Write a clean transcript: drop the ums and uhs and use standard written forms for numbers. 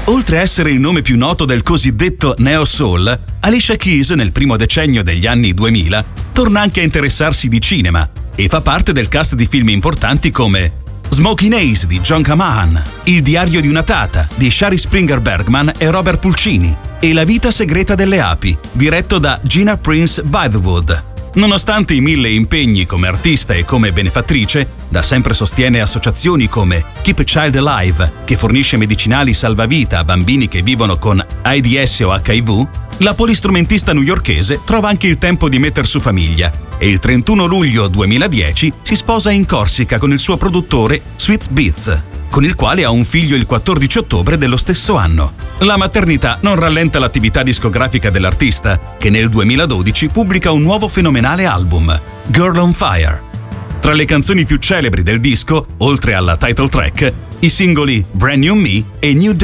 Oltre a essere il nome più noto del cosiddetto neo soul, Alicia Keys nel primo decennio degli anni 2000 torna anche a interessarsi di cinema e fa parte del cast di film importanti come Smoking Ace di John Camahan, Il diario di una tata di Shari Springer Bergman e Robert Pulcini e La vita segreta delle api, diretto da Gina Prince Bythewood. Nonostante i 1000 impegni come artista e come benefattrice, da sempre sostiene associazioni come Keep a Child Alive, che fornisce medicinali salvavita a bambini che vivono con AIDS o HIV, la polistrumentista newyorkese trova anche il tempo di metter su famiglia e il 31 luglio 2010 si sposa in Corsica con il suo produttore Sweet Beats, con il quale ha un figlio il 14 ottobre dello stesso anno. La maternità non rallenta l'attività discografica dell'artista, che nel 2012 pubblica un nuovo fenomenale album, Girl on Fire. Tra le canzoni più celebri del disco, oltre alla title track, i singoli Brand New Me e New Day.